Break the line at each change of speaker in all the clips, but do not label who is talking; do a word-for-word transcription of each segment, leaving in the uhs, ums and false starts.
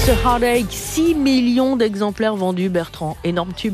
The Heartache, six millions d'exemplaires vendus, Bertrand. Énorme tube.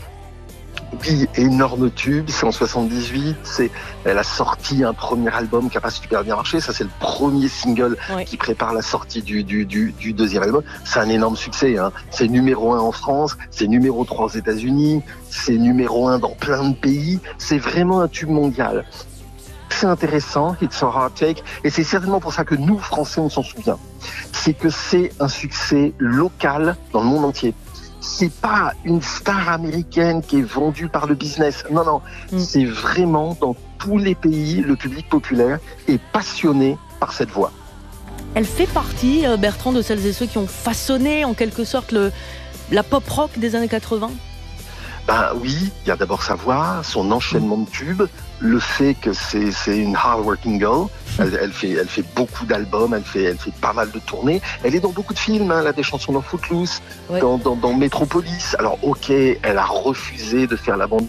Oui, énorme tube, c'est en soixante-dix-huit, c'est, elle a sorti un premier album qui n'a pas super bien marché, ça c'est le premier single oui. qui prépare la sortie du, du, du, du deuxième album, c'est un énorme succès, hein. C'est numéro un en France, c'est numéro trois aux États-Unis, c'est numéro un dans plein de pays, c'est vraiment un tube mondial. C'est intéressant, It's a Heartache, et c'est certainement pour ça que nous, Français, on s'en souvient. C'est que c'est un succès local dans le monde entier. C'est pas une star américaine qui est vendue par le business. Non, non. Mm. C'est vraiment dans tous les pays, le public populaire est passionné par cette voix.
Elle fait partie, Bertrand, de celles et ceux qui ont façonné en quelque sorte le, la pop rock des années quatre-vingts.
Ben oui, il y a d'abord sa voix, son enchaînement de tubes, le fait que c'est, c'est une hard-working girl. Elle, elle, fait, elle fait beaucoup d'albums, elle fait, elle fait pas mal de tournées. Elle est dans beaucoup de films, hein. Elle a des chansons dans Footloose, ouais. dans, dans, dans Metropolis. Alors ok, elle a refusé de faire la bande.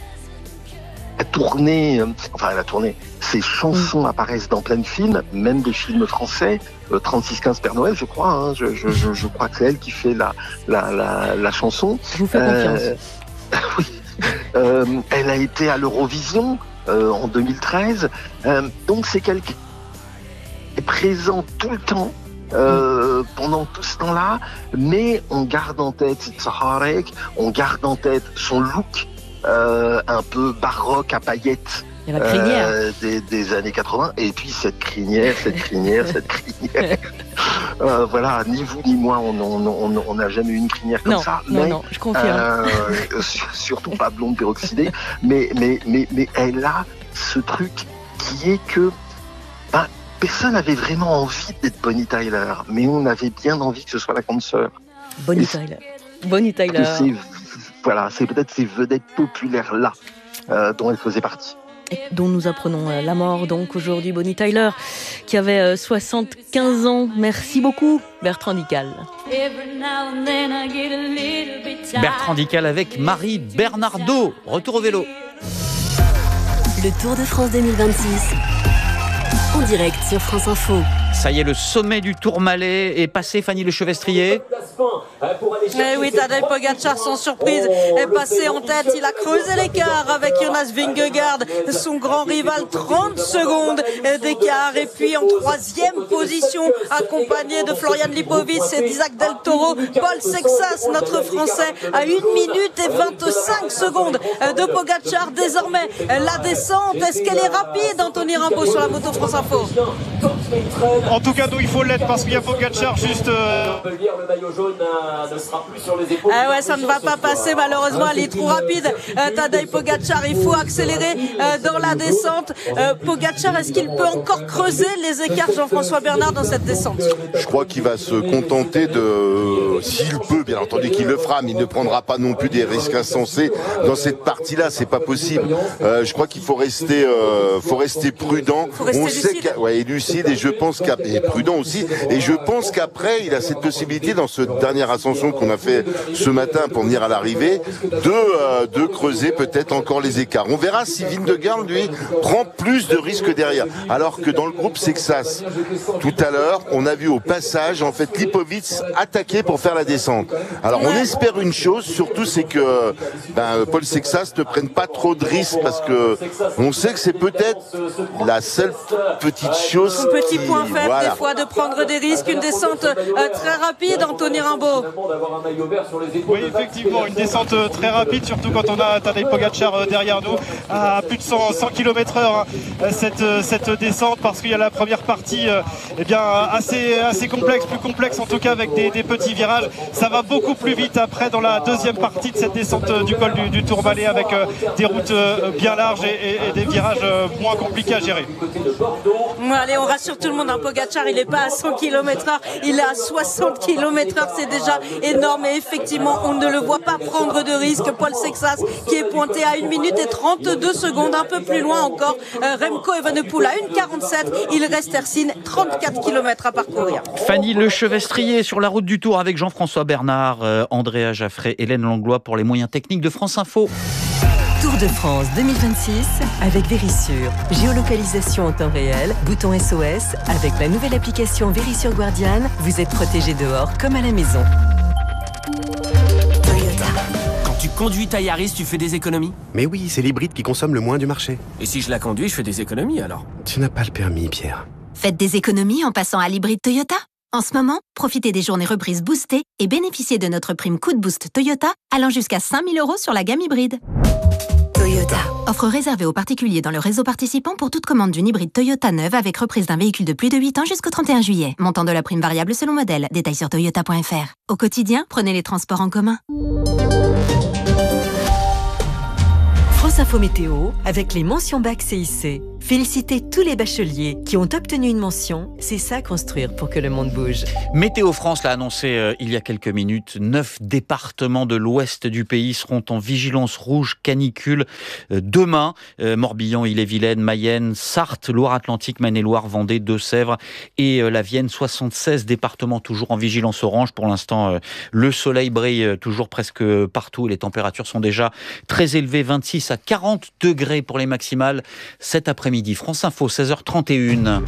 Elle a tourné, euh, enfin elle a tourné. Ses chansons mmh. apparaissent dans plein de films, même des films français. Euh, trente-six quinze Père Noël, je crois. Hein. Je, je, je, je crois que c'est elle qui fait la, la, la, la chanson.
Je vous fais confiance. Euh,
oui. Euh, elle a été à l'Eurovision euh, en deux mille treize. Euh, donc c'est quelqu'un qui est présent tout le temps. Euh, pendant tout ce temps-là, mais on garde en tête It's a Heartache, on garde en tête son look euh, un peu baroque à paillettes.
Et la crinière.
Euh, des, des années quatre-vingts, et puis cette crinière, cette crinière, cette crinière. Euh, voilà, ni vous ni moi, on n'a jamais eu une crinière comme
non,
ça.
Non,
mais,
non, je confirme.
Euh, surtout pas blonde peroxydée, mais, mais, mais, mais elle a ce truc qui est que ben, personne n'avait vraiment envie d'être Bonnie Tyler, mais on avait bien envie que ce soit la grande sœur.
Bonnie Tyler. Bonnie Tyler.
C'est, voilà, c'est peut-être ces vedettes populaires-là euh, dont elle faisait partie.
Et dont nous apprenons la mort donc aujourd'hui, Bonnie Tyler, qui avait soixante-quinze ans. Merci beaucoup, Bertrand Dical.
Bertrand Dical avec Marie Bernardo. Retour au vélo.
Le Tour de France deux mille vingt-six, en direct sur France Info.
Ça y est, le sommet du Tourmalet est passé, Fanny Lechevestrier.
Mais oui, Tadej Pogačar, sans surprise, est passé en tête. Il a creusé l'écart avec Jonas Vingegaard, son grand rival, trente secondes d'écart. Et puis en troisième position, accompagné de Florian Lipovic et d'Isaac Del Toro, Paul Sexas, notre Français, à une minute et vingt-cinq secondes de Pogačar. Désormais, la descente, est-ce qu'elle est rapide, Anthony Rimbaud, sur la moto France Info?
En tout cas, nous, il faut l'être parce qu'il y a Pogačar juste. Euh...
Ah ouais, ça ne va pas passer malheureusement. Il est trop rapide. Euh, Tadej Pogačar, il faut accélérer euh, dans la descente. Euh, Pogačar, est-ce qu'il peut encore creuser les écarts, Jean-François Bernard, dans cette descente?
Je crois qu'il va se contenter de, s'il peut, bien entendu qu'il le fera, mais il ne prendra pas non plus des risques insensés dans cette partie-là. C'est pas possible. Euh, je crois qu'il faut rester, euh, faut rester prudent.
Faut rester
On
lucide.
sait qu'il ouais, lucide et je pense qu'après, et prudent aussi. Et je pense qu'après, il a cette possibilité dans ce dernière ascension qu'on a fait ce matin pour venir à l'arrivée, de, euh, de creuser peut-être encore les écarts. On verra si Vingegaard, lui, prend plus de risques derrière. Alors que dans le groupe Sexas, tout à l'heure, on a vu au passage, en fait, Lipovic attaquer pour faire la descente. Alors, on espère une chose, surtout, c'est que ben, Paul Sexas ne prenne pas trop de risques parce que on sait que c'est peut-être la seule petite chose.
Un petit
qui,
point faible,
voilà.
des fois, de prendre des risques. Une descente euh, très rapide, Anthony Rimbaud.
Oui, effectivement, une descente très rapide, surtout quand on a Tadej Pogačar derrière nous, à plus de cent, cent kilomètres heure, cette, cette descente, parce qu'il y a la première partie eh bien, assez, assez complexe, plus complexe en tout cas, avec des, des petits virages. Ça va beaucoup plus vite après dans la deuxième partie de cette descente du col du, du Tourmalet, avec des routes bien larges et, et, et des virages moins compliqués à gérer.
Bon, allez, on rassure tout le monde, hein. Pogačar, il n'est pas à cent kilomètres heure, il est à soixante kilomètres heure, c'est déjà énorme. Et effectivement, on ne le voit pas prendre de risque. Paul Sexas qui est pointé à une minute et trente-deux secondes, un peu plus loin encore. Euh, Remco Evenepoel à une quarante-sept. Il reste Hercine, trente-quatre kilomètres à parcourir.
Fanny Lechevestrier sur la route du Tour avec Jean-François Bernard, euh, Andrea Jaffray, Hélène Langlois pour les moyens techniques de France Info.
Tour
Tour de France deux mille vingt-six avec Verisure. Géolocalisation en temps réel, bouton S O S. Avec la nouvelle application Verisure Guardian, vous êtes protégé dehors comme à la maison.
Toyota. Quand tu conduis ta Yaris, tu fais des économies ?
Mais oui, c'est l'hybride qui consomme le moins du marché.
Et si je la conduis, je fais des économies alors ?
Tu n'as pas le permis, Pierre.
Faites des économies en passant à l'hybride Toyota. En ce moment, profitez des journées reprises boostées et bénéficiez de notre prime coup de boost Toyota allant jusqu'à cinq mille euros sur la gamme hybride.
Toyota.
Offre réservée aux particuliers dans le réseau participant pour toute commande d'une hybride Toyota neuve avec reprise d'un véhicule de plus de huit ans jusqu'au trente et un juillet. Montant de la prime variable selon modèle. Détails sur toyota point f r. Au quotidien, prenez les transports en commun.
France Info Météo avec les mentions bac C I C. Félicitez tous les bacheliers qui ont obtenu une mention. C'est ça construire pour que le monde bouge.
Météo France l'a annoncé euh, il y a quelques minutes. Neuf départements de l'ouest du pays seront en vigilance rouge canicule euh, demain. Euh, Morbihan, Ille-et-Vilaine, Mayenne, Sarthe, Loire-Atlantique, Maine-et-Loire, Vendée, Deux-Sèvres et euh, la Vienne. soixante-seize départements toujours en vigilance orange. Pour l'instant, euh, le soleil brille euh, toujours presque partout. Les températures sont déjà très élevées. vingt-six à quarante degrés pour les maximales cet après-midi. France Info, seize heures trente et une.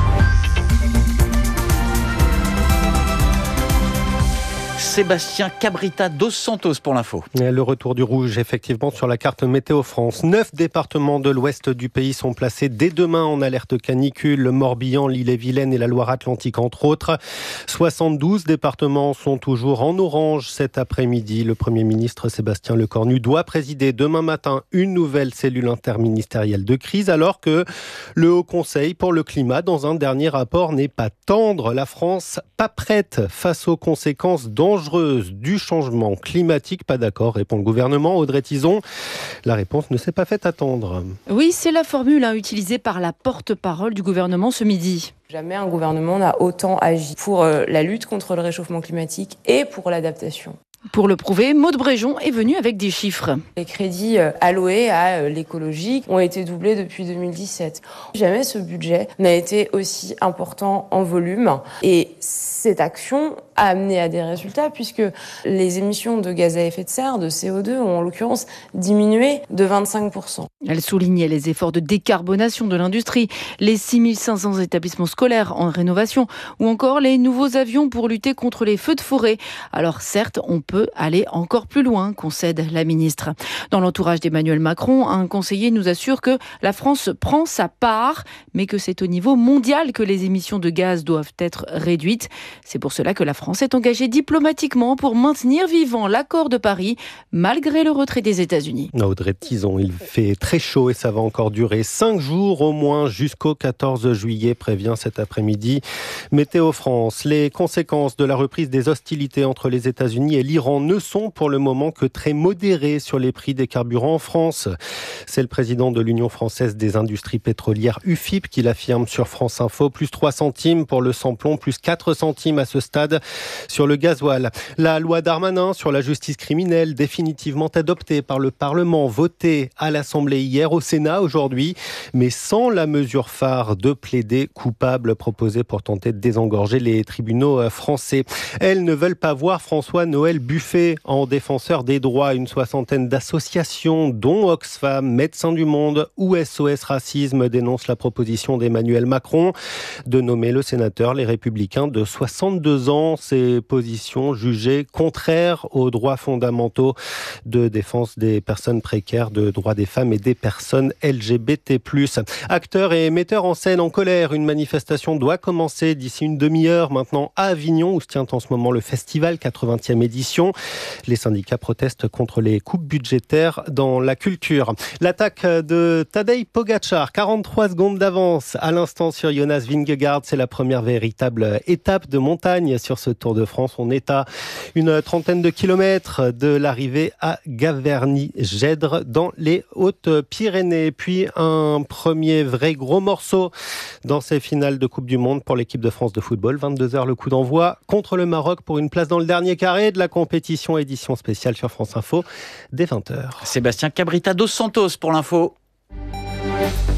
Sébastien Cabrita dos Santos pour l'info.
Le retour du rouge, effectivement, sur la carte Météo France. Neuf départements de l'ouest du pays sont placés dès demain en alerte canicule. Le Morbihan, l'Ille-et-Vilaine et la Loire-Atlantique, entre autres. soixante-douze départements sont toujours en orange cet après-midi. Le Premier ministre Sébastien Lecornu doit présider demain matin une nouvelle cellule interministérielle de crise, alors que le Haut Conseil pour le climat, dans un dernier rapport, n'est pas tendre. La France, pas prête face aux conséquences dangereuses du changement climatique. Pas d'accord, répond le gouvernement. Audrey Tizon, la réponse ne s'est pas fait attendre.
Oui, c'est la formule hein, utilisée par la porte-parole du gouvernement ce midi.
Jamais un gouvernement n'a autant agi pour euh, la lutte contre le réchauffement climatique et pour l'adaptation.
Pour le prouver, Maud Bréjon est venue avec des chiffres.
Les crédits alloués à l'écologie ont été doublés depuis deux mille dix-sept. Jamais ce budget n'a été aussi important en volume. Et cette action a amené à des résultats puisque les émissions de gaz à effet de serre, de C O deux, ont en l'occurrence diminué de vingt-cinq pour cent.
Elle soulignait les efforts de décarbonation de l'industrie, les six mille cinq cents établissements scolaires en rénovation ou encore les nouveaux avions pour lutter contre les feux de forêt. Alors certes, on peut aller encore plus loin, concède la ministre. Dans l'entourage d'Emmanuel Macron, un conseiller nous assure que la France prend sa part, mais que c'est au niveau mondial que les émissions de gaz doivent être réduites. C'est pour cela que la France est engagée diplomatiquement pour maintenir vivant l'accord de Paris, malgré le retrait des États-Unis.
Audrey Tizon, il fait très chaud et ça va encore durer cinq jours au moins jusqu'au quatorze juillet, prévient cet après-midi Météo France. Les conséquences de la reprise des hostilités entre les États-Unis et l'Iran ne sont pour le moment que très modérées sur les prix des carburants en France. C'est le président de l'Union française des industries pétrolières U F I P qui l'affirme sur France Info. Plus trois centimes pour le samplon, plus quatre centimes à ce stade sur le gasoil. La loi Darmanin sur la justice criminelle, définitivement adoptée par le Parlement, votée à l'Assemblée hier, au Sénat aujourd'hui, mais sans la mesure phare de plaider coupable proposée pour tenter de désengorger les tribunaux français. Elles ne veulent pas voir François-Noël Buffet en défenseur des droits. Une soixantaine d'associations, dont Oxfam, Médecins du Monde ou S O S Racisme, dénoncent la proposition d'Emmanuel Macron de nommer le sénateur Les Républicains de soixante-deux ans. Ces positions jugées contraires aux droits fondamentaux de défense des personnes précaires, de droits des femmes et des personnes L G B T plus. Acteurs et metteurs en scène en colère. Une manifestation doit commencer d'ici une demi-heure maintenant à Avignon, où se tient en ce moment le festival, quatre-vingtième édition. Les syndicats protestent contre les coupes budgétaires dans la culture. L'attaque de Tadej Pogačar, quarante-trois secondes d'avance à l'instant sur Jonas Vingegaard. C'est la première véritable étape de montagne sur ce Tour de France. On est à une trentaine de kilomètres de l'arrivée à Gaverny-Gèdre dans les Hautes-Pyrénées. Puis un premier vrai gros morceau dans ces finales de Coupe du Monde pour l'équipe de France de football. vingt-deux heures le coup d'envoi contre le Maroc pour une place dans le dernier carré de la compétition, édition spéciale sur France Info dès vingt heures.
Sébastien Cabrita dos Santos pour l'info.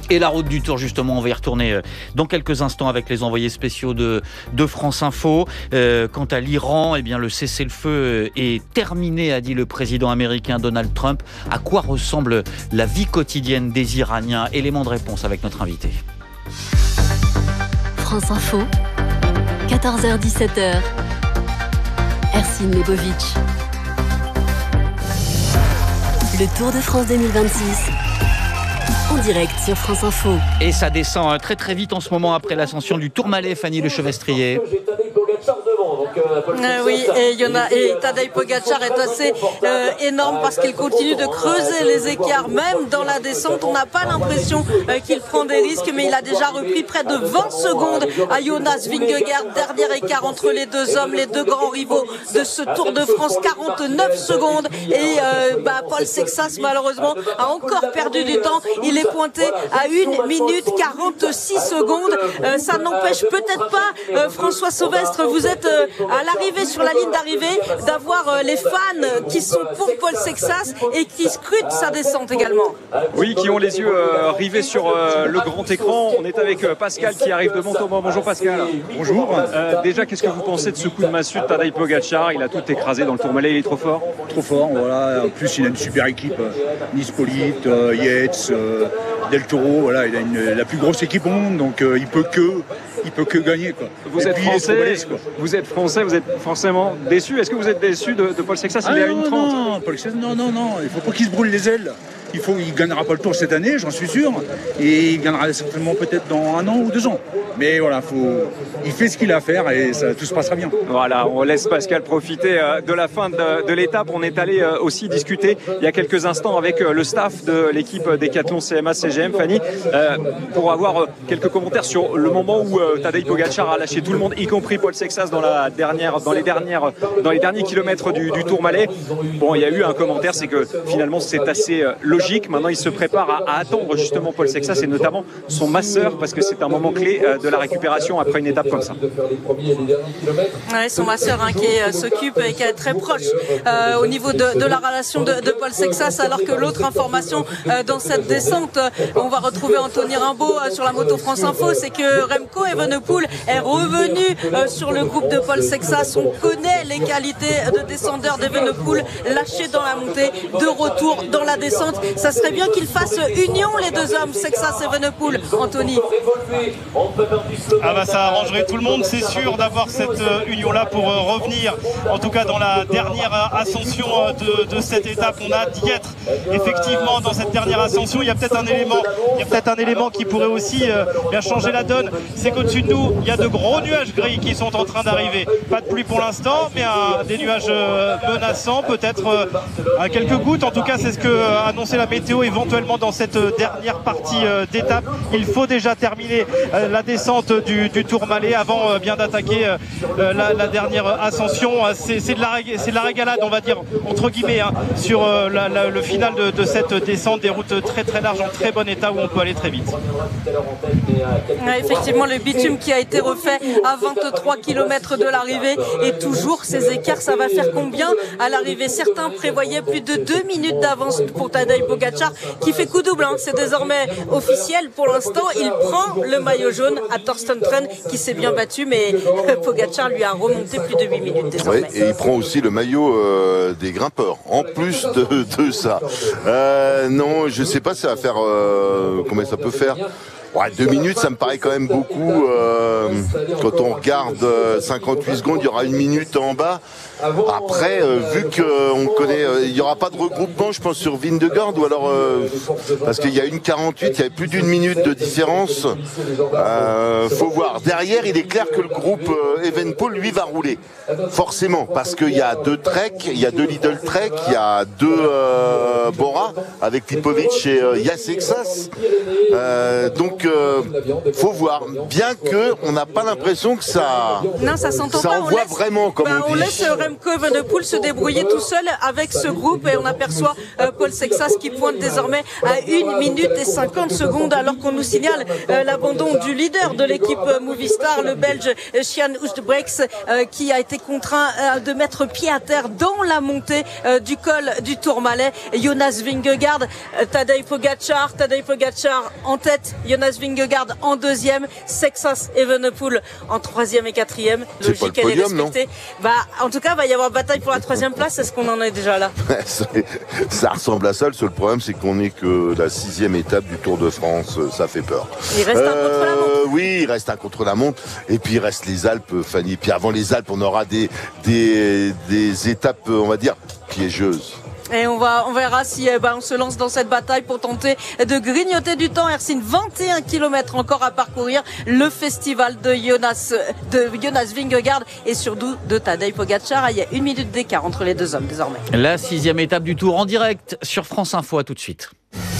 Et la route du Tour, justement, on va y retourner dans quelques instants avec les envoyés spéciaux de, de France Info. Euh, quant à l'Iran, eh bien, le cessez-le-feu est terminé, a dit le président américain Donald Trump. À quoi ressemble la vie quotidienne des Iraniens? Élément de réponse avec notre invité.
France Info, quatorze heures dix-sept heures. Ercine Lebovic. Le Tour de France deux mille vingt-six. En direct sur France Info.
Et ça descend très très vite en ce moment après l'ascension du Tourmalet, Fanny Le Chevestrier.
Euh, oui, et, Yona, et Tadej Pogacar est assez euh, énorme parce qu'il continue de creuser les écarts, même dans la descente. On n'a pas l'impression euh, qu'il prend des risques, mais il a déjà repris près de vingt secondes à Jonas Vingegaard. Dernier écart entre les deux hommes, les deux grands rivaux de ce Tour de France, quarante-neuf secondes. Et euh, bah, Paul Sexas, malheureusement, a encore perdu du temps. Il est pointé à une minute quarante-six secondes. Euh, ça n'empêche peut-être pas, euh, François Sauvestre, vous êtes euh, à l'arrivée, sur la ligne d'arrivée, d'avoir euh, les fans qui sont pour Paul Sexas et qui scrutent sa descente également.
Oui, qui ont les yeux euh, rivés sur euh, le grand écran. On est avec euh, Pascal qui arrive de Montauban. Bonjour Pascal.
Bonjour.
Euh, déjà, qu'est-ce que vous pensez de ce coup de massue de Tadej Pogacar? Il a tout écrasé dans le Tourmalet, il est trop fort.
Trop fort, voilà. En plus, il a une super équipe. Nispolite, euh, Yates, euh, Del Toro, voilà. Il a une, la plus grosse équipe au monde, donc euh, il peut que, il peut que gagner, quoi.
Vous
Et
êtes
puis,
français.
balèze, quoi.
Vous êtes français. Vous êtes forcément déçu. Est-ce que vous êtes déçu de, de Paul Sexas?
Ah
Il est à
non,
une trente.
non, Paul Sexas, non, non, non. Il faut pas qu'il se brûle les ailes. Il faut, il gagnera pas le Tour cette année, j'en suis sûr, et il gagnera certainement peut-être dans un an ou deux ans. Mais voilà, faut, il fait ce qu'il a à faire et ça, tout se passera bien.
Voilà, on laisse Pascal profiter euh, de la fin de, de l'étape. On est allé euh, aussi discuter il y a quelques instants avec euh, le staff de l'équipe Décathlon C M A C G M, Fanny, euh, pour avoir euh, quelques commentaires sur le moment où euh, Tadej Pogacar a lâché tout le monde, y compris Paul Sexas dans la dernière, dans les dernières, dans les derniers kilomètres du, du Tourmalet. Bon, il y a eu un commentaire, c'est que finalement c'est assez euh, logique. Maintenant, il se prépare à, à attendre justement Paul Sexas et notamment son masseur, parce que c'est un moment clé euh, de la récupération après une étape comme ça.
Ouais, son masseur hein, qui euh, s'occupe et qui est très proche euh, au niveau de, de la relation de, de Paul Sexas, alors que l'autre information euh, dans cette descente, euh, on va retrouver Anthony Rimbaud euh, sur la moto France Info, c'est que Remco Evenepoel est revenu euh, sur le groupe de Paul Sexas. On connaît les qualités de descendeur d'Evenepoel, lâché dans la montée, de retour dans la descente. Ça serait bien qu'ils fassent union les deux hommes, Sexas et Evenepoel, Anthony.
Ah bah ça arrangerait tout le monde, c'est sûr, d'avoir cette euh, union-là pour euh, revenir, en tout cas dans la dernière euh, ascension euh, de, de cette étape. On a d'y être effectivement dans cette dernière ascension. Il y a peut-être un élément, il y a peut-être un élément qui pourrait aussi euh, bien changer la donne. C'est qu'au-dessus de nous, il y a de gros nuages gris qui sont en train d'arriver. Pas de pluie pour l'instant, mais un, des nuages euh, menaçants, peut-être euh, quelques gouttes. En tout cas, c'est ce que euh, annonçait la météo éventuellement dans cette euh, dernière partie euh, d'étape. Il faut déjà terminer euh, la descente du, du Tourmalet avant euh, bien d'attaquer euh, la, la dernière ascension. C'est, c'est, de la, c'est de la régalade, on va dire, entre guillemets, hein, sur euh, la, la, le final de, de cette descente, des routes très très larges en très bon état où on peut aller très vite.
Ouais, effectivement, le bitume qui a été refait à vingt-trois kilomètres de l'arrivée et toujours ces écarts, ça va faire combien à l'arrivée? Certains prévoyaient plus de deux minutes d'avance pour Tadej Pogacar qui fait coup double, hein. C'est désormais officiel pour l'instant. Il prend le maillot jaune à Torsten Tren qui s'est bien battu, mais Pogacar lui a remonté plus de huit minutes désormais.
Oui, et il prend aussi le maillot euh, des grimpeurs, en plus de, de ça. Euh, non, je sais pas si ça va faire... Euh, combien ça peut faire. Ouais, deux minutes, ça me paraît quand même beaucoup. Euh, quand on regarde euh, cinquante-huit secondes, il y aura une minute en bas. Après, euh, vu qu'on connaît, euh, il n'y aura pas de regroupement, je pense, sur Vingegaard, ou alors, euh, parce qu'il y a une quarante-huit, il y avait plus d'une minute de différence. Euh, faut voir. Derrière, il est clair que le groupe euh, Evenepoel, lui, va rouler. Forcément, parce qu'il y a deux Trek, il y a deux Lidl Trek, il y a deux euh, Bora, avec Lipovic et euh, Sexas. Euh, donc, euh, faut voir. Bien que on n'a pas l'impression que ça,
non, ça s'entend
ça
pas.
envoie
laisse,
vraiment, comme
bah,
on dit.
On laisse Remco Evenepoel se débrouiller tout seul avec ce groupe et on aperçoit euh, Paul Sexas qui pointe désormais à une minute et cinquante secondes alors qu'on nous signale euh, l'abandon du leader de l'équipe euh, Movistar, le Belge euh, Sjan Oostbreeks, euh, qui a été contraint euh, de mettre pied à terre dans la montée euh, du col du Tourmalet. Jonas Vingegaard, euh, Tadej Pogacar, Tadej Pogacar en tête, Jonas Vingegaard en deuxième, Sexas Evenepoel en troisième et quatrième.
C'est pas le podium, non ?
Bah, en tout cas, il va y avoir bataille pour la troisième place. Est-ce qu'on en est déjà là ?
Ça ressemble à ça. Le seul problème, c'est qu'on n'est que la sixième étape du Tour de France. Ça fait peur.
Il reste euh, un contre-la-montre.
Oui, il reste un contre-la-montre. Et puis, il reste les Alpes, Fanny. Puis avant les Alpes, on aura des, des, des étapes, on va dire, piégeuses.
Et on va, on verra si eh ben, on se lance dans cette bataille pour tenter de grignoter du temps. Hercine, vingt et un kilomètres encore à parcourir. Le festival de Jonas, de Jonas Vingegaard et surtout de Tadej Pogacar. Il y a une minute d'écart entre les deux hommes désormais.
La sixième étape du Tour en direct sur France Info. À tout de suite.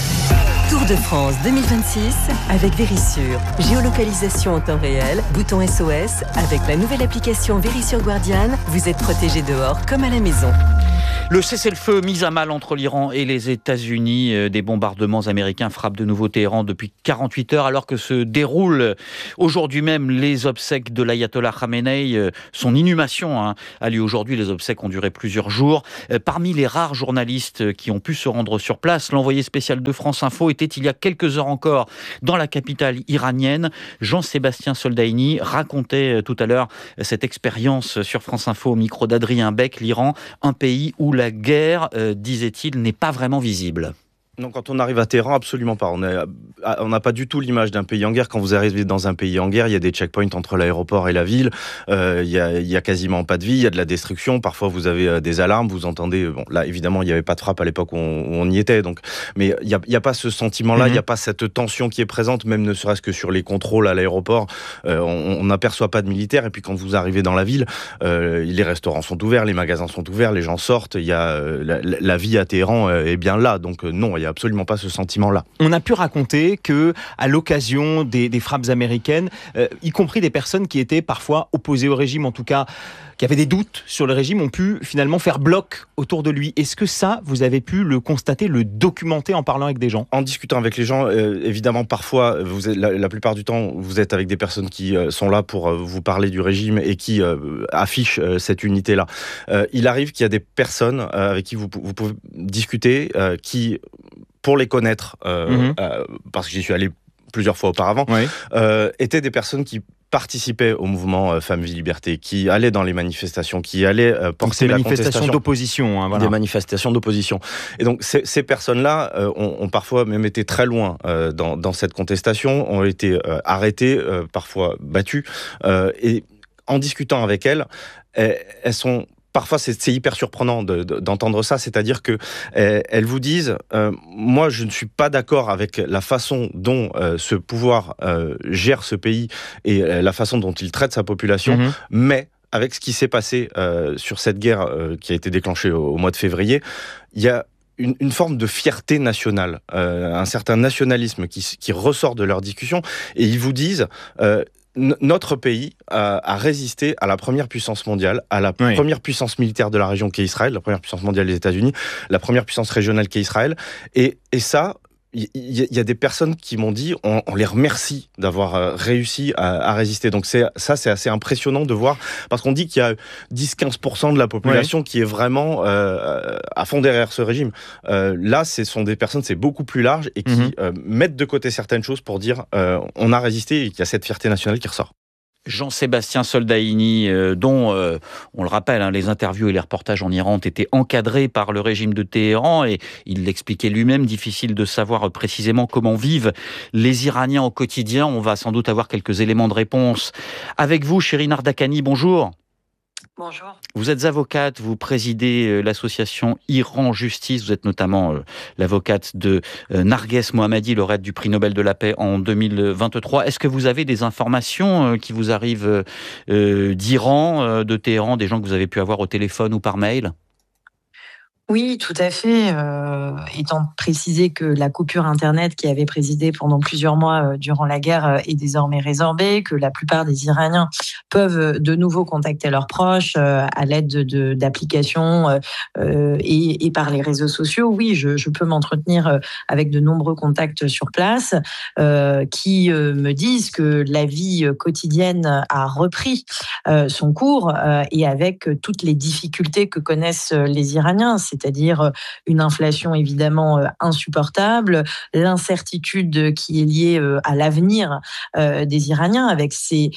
Tour de France deux mille vingt-six avec Vérissure. Géolocalisation en temps réel, bouton S O S. Avec la nouvelle application Vérissure Guardian, vous êtes protégé dehors comme à la maison.
Le cessez-le-feu mis à mal entre l'Iran et les États-Unis. Des bombardements américains frappent de nouveau Téhéran depuis quarante-huit heures, alors que se déroulent aujourd'hui même les obsèques de l'ayatollah Khamenei. Son inhumation hein, a lieu aujourd'hui. Les obsèques ont duré plusieurs jours. Parmi les rares journalistes qui ont pu se rendre sur place, l'envoyé spécial de France Info était il y a quelques heures encore dans la capitale iranienne. Jean-Sébastien Soldaini racontait tout à l'heure cette expérience sur France Info au micro d'Adrien Beck. L'Iran, un pays où la guerre, euh, disait-il, n'est pas vraiment visible.
Non, quand on arrive à Téhéran, absolument pas. On n'a on pas du tout l'image d'un pays en guerre. Quand vous arrivez dans un pays en guerre, il y a des checkpoints entre l'aéroport et la ville. Euh, il y a, il y a quasiment pas de vie. Il y a de la destruction. Parfois, vous avez des alarmes. Vous entendez. Bon, là, évidemment, il n'y avait pas de frappe à l'époque où on, où on y était. Donc, mais il y a, il y a pas ce sentiment-là. Mm-hmm. Il n'y a pas cette tension qui est présente, même ne serait-ce que sur les contrôles à l'aéroport. Euh, on n'aperçoit pas de militaires. Et puis, quand vous arrivez dans la ville, euh, les restaurants sont ouverts, les magasins sont ouverts, les gens sortent. Il y a euh, la, la vie à Téhéran est bien là. Donc, euh, non, il y a absolument pas ce sentiment-là.
On a pu raconter que, à l'occasion des, des frappes américaines, euh, y compris des personnes qui étaient parfois opposées au régime, en tout cas qui avaient des doutes sur le régime, ont pu finalement faire bloc autour de lui. Est-ce que ça, vous avez pu le constater, le documenter en parlant avec des gens ?
En discutant avec les gens, euh, évidemment, parfois, vous êtes, la, la plupart du temps, vous êtes avec des personnes qui euh, sont là pour euh, vous parler du régime et qui euh, affichent euh, cette unité-là. Euh, il arrive qu'il y a des personnes euh, avec qui vous, vous pouvez discuter, euh, qui... pour les connaître, euh, mmh. euh, parce que j'y suis allé plusieurs fois auparavant, oui. euh, étaient des personnes qui participaient au mouvement euh, Femmes, Vie, Liberté, qui allaient dans les manifestations, qui allaient euh, porter la
manifestations d'opposition. Hein, voilà.
Des manifestations d'opposition. Et donc, ces, ces personnes-là euh, ont, ont parfois même été très loin euh, dans, dans cette contestation, ont été euh, arrêtées, euh, parfois battues. Euh, et en discutant avec elles, elles, elles sont... Parfois, c'est, c'est hyper surprenant de, de, d'entendre ça, c'est-à-dire que euh, elles vous disent euh, moi, je ne suis pas d'accord avec la façon dont euh, ce pouvoir euh, gère ce pays et euh, la façon dont il traite sa population, mmh. mais avec ce qui s'est passé euh, sur cette guerre euh, qui a été déclenchée au, au mois de février, il y a Une, une forme de fierté nationale, euh, un certain nationalisme qui, qui ressort de leur discussion, et ils vous disent euh, notre pays a, a résisté à la première puissance mondiale, à la oui. première puissance militaire de la région qui est Israël, la première puissance mondiale des États-Unis, la première puissance régionale qui est Israël, et, et ça, il y, y a des personnes qui m'ont dit on, on les remercie d'avoir réussi à, à résister. Donc c'est, ça, c'est assez impressionnant de voir, parce qu'on dit qu'il y a dix à quinze pour cent de la population oui. qui est vraiment euh, à fond derrière ce régime. Euh, là, ce sont des personnes, c'est beaucoup plus large, et qui mm-hmm. euh, mettent de côté certaines choses pour dire euh, on a résisté, et qu'il y a cette fierté nationale qui ressort.
Jean-Sébastien Soldaini, euh, dont, euh, on le rappelle, hein, les interviews et les reportages en Iran ont été encadrés par le régime de Téhéran, et il l'expliquait lui-même, difficile de savoir précisément comment vivent les Iraniens au quotidien. On va sans doute avoir quelques éléments de réponse avec vous, Shirin Ardakani, bonjour.
Bonjour.
Vous êtes avocate, vous présidez l'association Iran Justice, vous êtes notamment euh, l'avocate de euh, Narges Mohammadi, lauréate du prix Nobel de la paix en deux mille vingt-trois. Est-ce que vous avez des informations euh, qui vous arrivent euh, d'Iran, euh, de Téhéran, des gens que vous avez pu avoir au téléphone ou par mail ?
Oui, tout à fait. Euh, étant précisé que la coupure Internet qui avait présidé pendant plusieurs mois euh, durant la guerre euh, est désormais résorbée, que la plupart des Iraniens peuvent de nouveau contacter leurs proches euh, à l'aide de, de, d'applications euh, et, et par les réseaux sociaux. Oui, je, je peux m'entretenir avec de nombreux contacts sur place euh, qui euh, me disent que la vie quotidienne a repris euh, son cours euh, et avec toutes les difficultés que connaissent les Iraniens. C'est c'est-à-dire une inflation évidemment insupportable, l'incertitude qui est liée à l'avenir des Iraniens avec ces,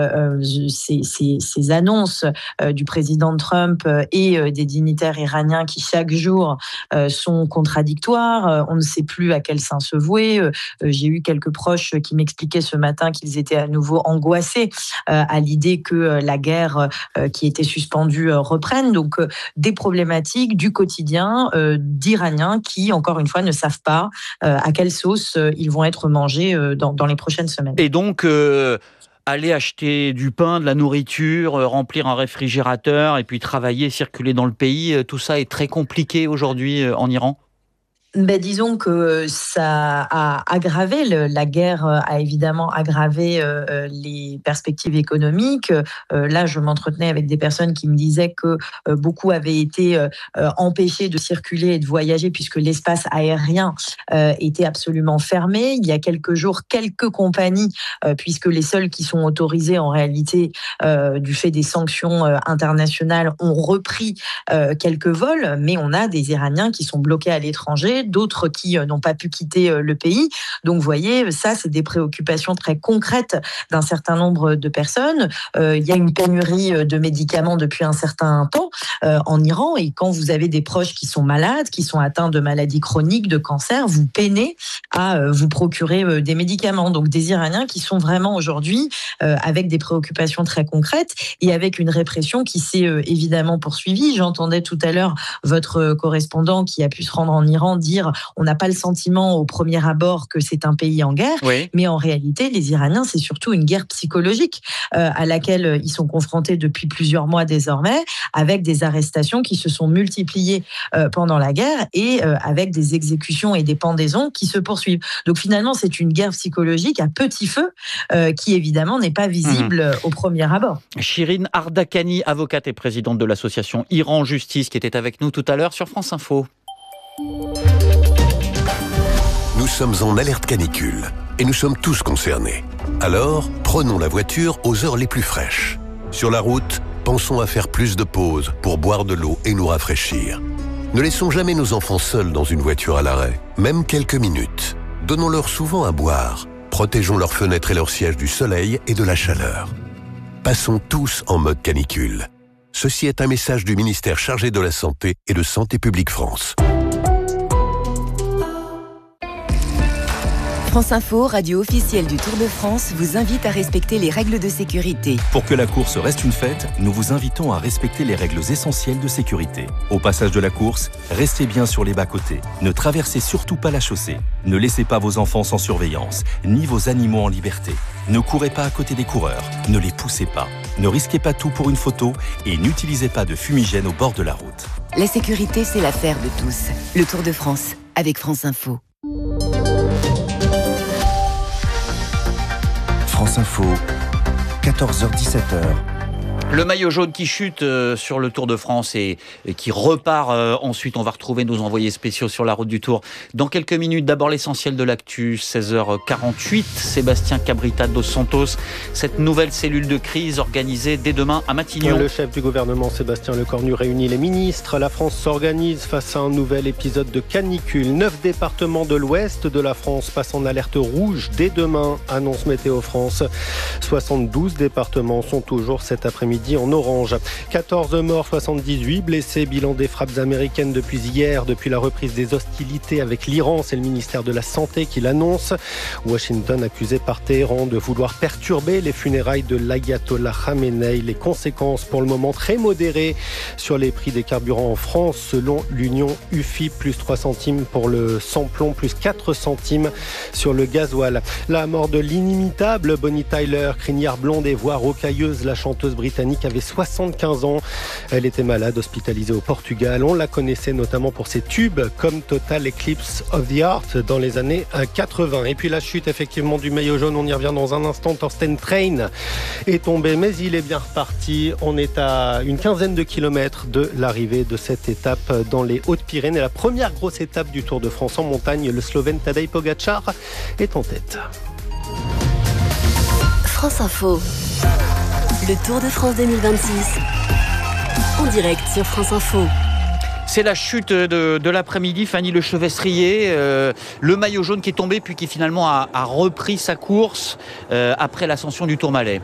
ces, ces, ces annonces du président Trump et des dignitaires iraniens qui chaque jour sont contradictoires. On ne sait plus à quel sein se vouer. J'ai eu quelques proches qui m'expliquaient ce matin qu'ils étaient à nouveau angoissés à l'idée que la guerre qui était suspendue reprenne. Donc des problématiques du quotidien Euh, d'Iraniens qui, encore une fois, ne savent pas euh, à quelle sauce euh, ils vont être mangés euh, dans, dans les prochaines semaines.
Et donc, euh, aller acheter du pain, de la nourriture, euh, remplir un réfrigérateur et puis travailler, circuler dans le pays, euh, tout ça est très compliqué aujourd'hui euh, en Iran ?
Ben, disons que ça a aggravé, le, la guerre a évidemment aggravé euh, les perspectives économiques. Euh, là, je m'entretenais avec des personnes qui me disaient que euh, beaucoup avaient été euh, empêchés de circuler et de voyager puisque l'espace aérien euh, était absolument fermé. Il y a quelques jours, quelques compagnies, euh, puisque les seules qui sont autorisées en réalité euh, du fait des sanctions euh, internationales ont repris euh, quelques vols, mais on a des Iraniens qui sont bloqués à l'étranger, d'autres qui n'ont pas pu quitter le pays. Donc, vous voyez, ça, c'est des préoccupations très concrètes d'un certain nombre de personnes. Euh, il y a une pénurie de médicaments depuis un certain temps euh, en Iran. Et quand vous avez des proches qui sont malades, qui sont atteints de maladies chroniques, de cancer, vous peinez à euh, vous procurer euh, des médicaments. Donc, des Iraniens qui sont vraiment aujourd'hui euh, avec des préoccupations très concrètes et avec une répression qui s'est euh, évidemment poursuivie. J'entendais tout à l'heure votre correspondant qui a pu se rendre en Iran dire on n'a pas le sentiment au premier abord que c'est un pays en guerre, oui. Mais en réalité, les Iraniens, c'est surtout une guerre psychologique euh, à laquelle ils sont confrontés depuis plusieurs mois désormais, avec des arrestations qui se sont multipliées euh, pendant la guerre et euh, avec des exécutions et des pendaisons qui se poursuivent. Donc finalement, c'est une guerre psychologique à petit feu euh, qui évidemment n'est pas visible mmh. au premier abord.
Shirin Ardakhani, avocate et présidente de l'association Iran Justice, qui était avec nous tout à l'heure sur France Info.
Nous sommes en alerte canicule et nous sommes tous concernés. Alors, prenons la voiture aux heures les plus fraîches. Sur la route, pensons à faire plus de pauses pour boire de l'eau et nous rafraîchir. Ne laissons jamais nos enfants seuls dans une voiture à l'arrêt, même quelques minutes. Donnons-leur souvent à boire. Protégeons leurs fenêtres et leurs sièges du soleil et de la chaleur. Passons tous en mode canicule. Ceci est un message du ministère chargé de la Santé et de Santé publique France.
France Info, radio officielle du Tour de France, vous invite à respecter les règles de sécurité.
Pour que la course reste une fête, nous vous invitons à respecter les règles essentielles de sécurité. Au passage de la course, restez bien sur les bas-côtés. Ne traversez surtout pas la chaussée. Ne laissez pas vos enfants sans surveillance, ni vos animaux en liberté. Ne courez pas à côté des coureurs. Ne les poussez pas. Ne risquez pas tout pour une photo et n'utilisez pas de fumigène au bord de la route.
La sécurité, c'est l'affaire de tous. Le Tour de France, avec France Info.
France Info, quatorze heures dix-sept heures.
Le maillot jaune qui chute euh, sur le Tour de France et, et qui repart euh, ensuite. On va retrouver nos envoyés spéciaux sur la route du Tour dans quelques minutes. D'abord l'essentiel de l'actu, seize heures quarante-huit. Sébastien Cabrita dos Santos, cette nouvelle cellule de crise organisée dès demain à Matignon.
Le chef du gouvernement Sébastien Lecornu réunit les ministres. La France s'organise face à un nouvel épisode de canicule. Neuf départements de l'ouest de la France passent en alerte rouge dès demain, annonce Météo France. soixante-douze départements sont toujours cet après-midi en orange. quatorze morts, soixante-dix-huit blessés. Bilan des frappes américaines depuis hier, depuis la reprise des hostilités avec l'Iran. C'est le ministère de la Santé qui l'annonce. Washington accusé par Téhéran de vouloir perturber les funérailles de l'ayatollah Khamenei. Les conséquences pour le moment très modérées sur les prix des carburants en France. Selon l'Union U F I, plus trois centimes pour le sans-plomb, plus quatre centimes sur le gasoil. La mort de l'inimitable Bonnie Tyler, crinière blonde et voix rocailleuse, la chanteuse britannique Britannique avait soixante-quinze ans. Elle était malade, hospitalisée au Portugal. On la connaissait notamment pour ses tubes comme Total Eclipse of the Heart dans les années quatre-vingts. Et puis la chute effectivement du maillot jaune, on y revient dans un instant. Thorsten Trein est tombé, mais il est bien reparti. On est à une quinzaine de kilomètres de l'arrivée de cette étape dans les Hautes-Pyrénées. La première grosse étape du Tour de France en montagne. Le Slovène Tadej Pogačar est en tête.
France Info. Le Tour de France deux mille vingt-six. En direct sur France Info.
C'est la chute de, de l'après-midi, Fanny Le Chevestrier, euh, le maillot jaune qui est tombé puis qui finalement a, a repris sa course euh, après l'ascension du Tourmalet.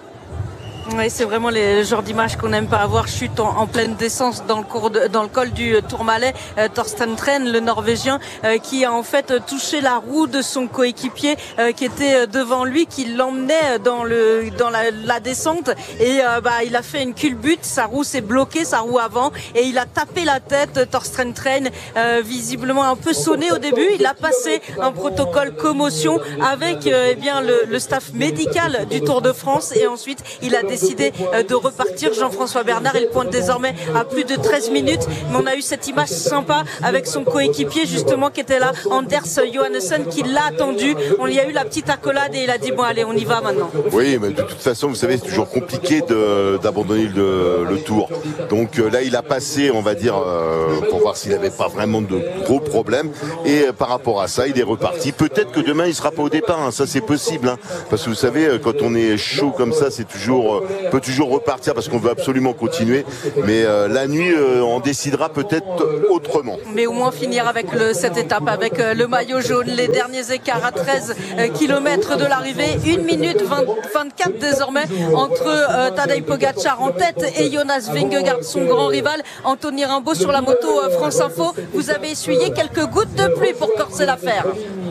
Oui, c'est vraiment le genre d'image qu'on n'aime pas avoir. Chute en, en pleine descente dans le, cours de, dans le col du Tourmalet. Euh, Thorsten Trein, le Norvégien, euh, qui a en fait touché la roue de son coéquipier euh, qui était devant lui, qui l'emmenait dans, le, dans la, la descente. Et euh, bah, il a fait une culbute, sa roue s'est bloquée, sa roue avant, et il a tapé la tête. Thorsten Trein, euh, visiblement un peu sonné au début. Il a passé un protocole commotion avec euh, eh bien, le, le staff médical du Tour de France, et ensuite il a décidé de repartir. Jean-François Bernard, il pointe désormais à plus de treize minutes, mais on a eu cette image sympa avec son coéquipier justement qui était là, Anders Johansson, qui l'a attendu. On y a eu la petite accolade et il a dit bon allez, on y va maintenant.
Oui, mais de toute façon, vous savez, c'est toujours compliqué de, d'abandonner le, le Tour. Donc euh, là, il a passé, on va dire, euh, pour voir s'il n'avait pas vraiment de gros problèmes, et euh, par rapport à ça, il est reparti. Peut-être que demain, il sera pas au départ, hein. Ça c'est possible, hein. Parce que vous savez, quand on est chaud comme ça, c'est toujours On peut toujours repartir parce qu'on veut absolument continuer, mais euh, la nuit euh, on décidera peut-être autrement.
Mais au moins finir avec le, cette étape avec euh, le maillot jaune, les derniers écarts à treize kilomètres de l'arrivée, une minute vingt, vingt-quatre désormais entre euh, Tadej Pogačar en tête et Jonas Vingegaard, son grand rival. Anthony Rimbaud sur la moto euh, France Info, vous avez essuyé quelques gouttes de pluie pour corser l'affaire.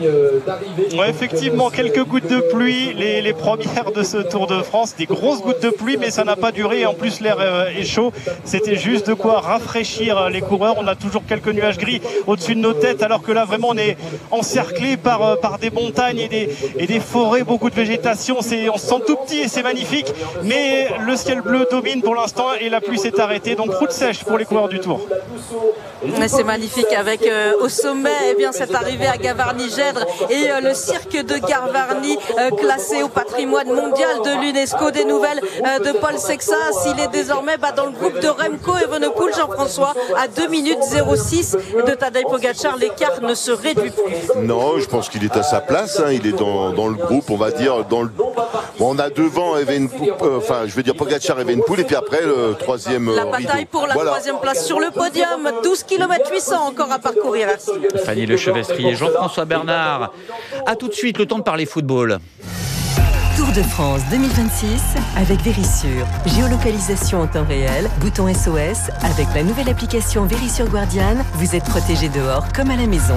Ouais, effectivement, quelques gouttes de pluie, les, les premières de ce Tour de France, des grosses gouttes de pluie, mais ça n'a pas duré. En plus, l'air est chaud. C'était juste de quoi rafraîchir les coureurs. On a toujours quelques nuages gris au-dessus de nos têtes, alors que là, vraiment, on est encerclé par, par des montagnes et des, et des forêts, beaucoup de végétation. C'est, on se sent tout petit et c'est magnifique. Mais le ciel bleu domine pour l'instant et la pluie s'est arrêtée. Donc, route sèche pour les coureurs du Tour.
C'est magnifique avec euh, au sommet eh bien, cette arrivée à Gavarnie-Gèdre et euh, le cirque de Gavarnie euh, classé au patrimoine mondial de l'UNESCO. Des nouvelles euh, de Paul Sexas. Il est désormais bah, dans le groupe de Remco Evenepoel, Jean-François, à deux minutes zéro six de Tadej Pogačar. L'écart ne se réduit plus.
Non, je pense qu'il est à sa place. Hein. Il est dans, dans le groupe, on va dire. Dans le... bon, on a devant Evenepoel, euh, enfin, je veux dire Pogačar, Evenepoel, et puis après le troisième
La
euh,
bataille
rideau.
pour la
voilà.
troisième place sur le podium. douze kilomètres huit cents encore à parcourir.
Fanny Le Chevestrier, Jean-François Bernard. À tout de suite, le temps de parler football.
Tour de France deux mille vingt-six avec Vérissure. Géolocalisation en temps réel, bouton S O S. Avec la nouvelle application Vérissure Guardian, vous êtes protégé dehors comme à la maison.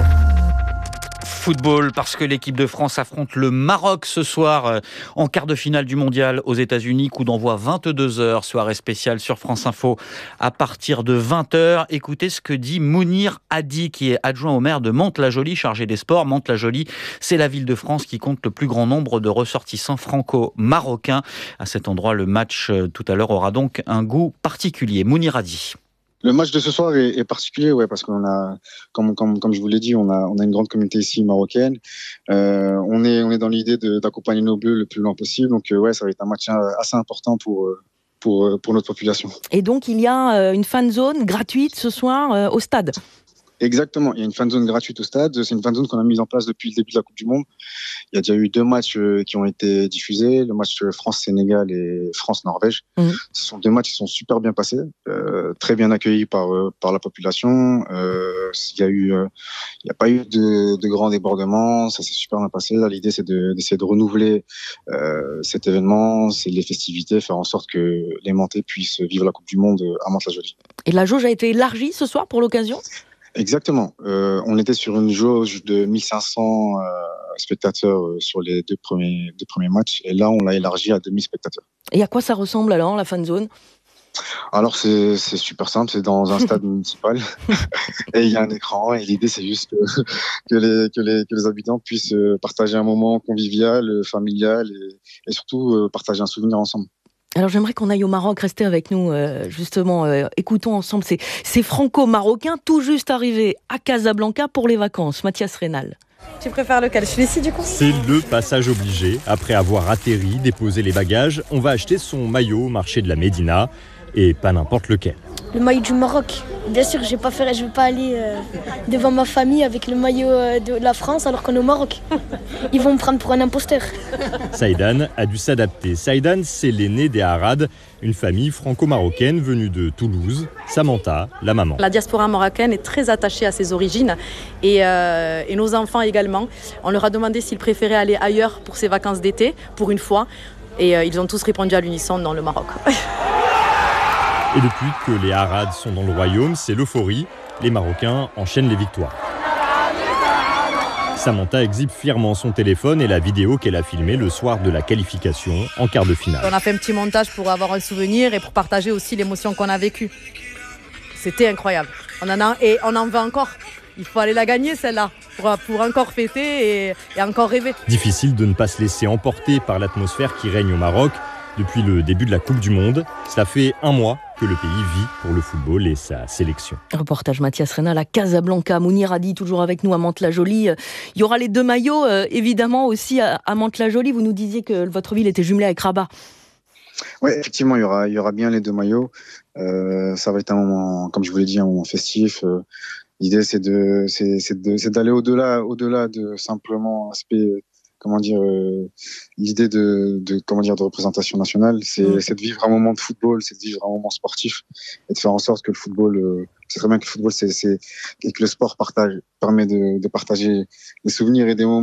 Football, parce que l'équipe de France affronte le Maroc ce soir euh, en quart de finale du mondial aux États-Unis. Coup d'envoi vingt-deux heures, soirée spéciale sur France Info à partir de vingt heures. Écoutez ce que dit Mounir Hadi, qui est adjoint au maire de Mantes-la-Jolie, chargé des sports. Mantes-la-Jolie, c'est la ville de France qui compte le plus grand nombre de ressortissants franco-marocains. À cet endroit, le match euh, tout à l'heure aura donc un goût particulier. Mounir Hadi.
Le match de ce soir est, est particulier, ouais, parce qu'on a, comme, comme, comme je vous l'ai dit, on a, on a une grande communauté ici marocaine. Euh, on est, on est dans l'idée de, d'accompagner nos bleus le plus loin possible. Donc, euh, ouais, ça va être un match assez important pour, pour, pour notre population.
Et donc, il y a une fan zone gratuite ce soir euh, au stade.
Exactement, il y a une fan zone gratuite au stade. C'est une fan zone qu'on a mise en place depuis le début de la Coupe du Monde. Il y a déjà eu deux matchs qui ont été diffusés, le match France-Sénégal et France-Norvège. Mmh. Ce sont deux matchs qui sont super bien passés, euh, très bien accueillis par par la population. Euh, il y a eu, euh, il n'y a pas eu de, de grands débordements, ça s'est super bien passé. Là, l'idée c'est de, d'essayer de renouveler euh, cet événement, c'est les festivités, faire en sorte que les Mantais puissent vivre la Coupe du Monde à Mantes-la-Jolie.
Et la jauge a été élargie ce soir pour l'occasion ?
Exactement. Euh, on était sur une jauge de mille cinq cents euh, spectateurs sur les deux premiers, deux premiers matchs. Et là, on l'a élargi à deux mille spectateurs.
Et à quoi ça ressemble alors, la fan zone ?
Alors, c'est, c'est super simple. C'est dans un stade municipal. Et il y a un écran. Et l'idée, c'est juste que, que, les, que, les, que les habitants puissent partager un moment convivial, familial et, et surtout partager un souvenir ensemble.
Alors j'aimerais qu'on aille au Maroc, restez avec nous euh, justement, euh, écoutons ensemble ces, ces franco-marocains tout juste arrivés à Casablanca pour les vacances. Mathias Rénal.
Tu préfères lequel? Celui-ci du coup?
C'est le passage obligé. Après avoir atterri, déposé les bagages, on va acheter son maillot au marché de la Médina. Et pas n'importe lequel.
Le maillot du Maroc. Bien sûr, je ne vais, vais pas aller euh, devant ma famille avec le maillot euh, de la France alors qu'on est au Maroc. Ils vont me prendre pour un imposteur.
Saïdan a dû s'adapter. Saïdan, c'est l'aîné des Harad, une famille franco-marocaine venue de Toulouse. Samantha, la maman.
La diaspora marocaine est très attachée à ses origines et, euh, et nos enfants également. On leur a demandé s'ils préféraient aller ailleurs pour ces vacances d'été, pour une fois. Et euh, ils ont tous répondu à l'unisson, non, le Maroc.
Et depuis que les Harad sont dans le royaume, c'est l'euphorie. Les Marocains enchaînent les victoires. Samantha exhibe fièrement son téléphone et la vidéo qu'elle a filmée le soir de la qualification en quart de finale.
On a fait un petit montage pour avoir un souvenir et pour partager aussi l'émotion qu'on a vécue. C'était incroyable. On en a, et on en veut encore. Il faut aller la gagner celle-là pour, pour encore fêter et, et encore rêver.
Difficile de ne pas se laisser emporter par l'atmosphère qui règne au Maroc. Depuis le début de la Coupe du Monde, cela fait un mois que le pays vit pour le football et sa sélection.
Reportage Mathias Rénal à Casablanca. Mounir a dit toujours avec nous à Mantes-la-Jolie. Il y aura les deux maillots, euh, évidemment, aussi à, à Mantes-la-Jolie. Vous nous disiez que votre ville était jumelée avec Rabat.
Oui, effectivement, il y aura, il y aura bien les deux maillots. Euh, ça va être un moment, comme je vous l'ai dit, un moment festif. Euh, l'idée, c'est de, c'est, c'est de, c'est d'aller au-delà, au-delà de simplement aspect. Comment dire, euh, l'idée de, de, comment dire, de représentation nationale, c'est, mmh. c'est de vivre un moment de football, c'est de vivre un moment sportif et de faire en sorte que le football, euh, c'est très bien que le football, c'est, c'est, et que le sport partage, permet de, de partager des souvenirs et des moments